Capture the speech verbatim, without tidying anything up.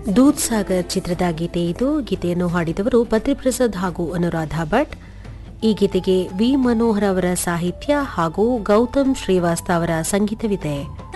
ದೂದ್ ಸಾಗರ್ ಚಿತ್ರದ ಗೀತೆ ಇದು. ಗೀತೆಯನ್ನು ಹಾಡಿದವರು ಬದ್ರಿಪ್ರಸಾದ್ ಹಾಗೂ ಅನುರಾಧ ಭಟ್. ಈ ಗೀತೆಗೆ ವಿ ಮನೋಹರ್ ಅವರ ಸಾಹಿತ್ಯ ಹಾಗೂ ಗೌತಮ್ ಶ್ರೀವಾಸ್ತವ ಅವರ ಸಂಗೀತವಿದೆ.